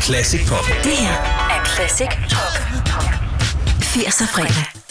Classic Pop. Det her er Classic Top 80'er fredag.